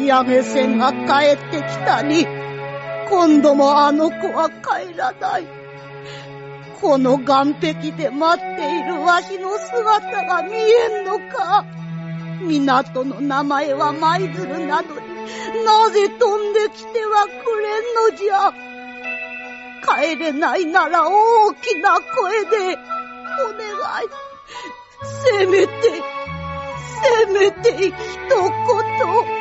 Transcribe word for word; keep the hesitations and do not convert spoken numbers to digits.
やめ線が帰ってきたに、今度もあの子は帰らない。この岸壁で待っているわしの姿が見えんのか。港の名前は舞鶴なのに、なぜ飛んできてはくれんのじゃ。帰れないなら大きな声でお願い。せめてせめて一言。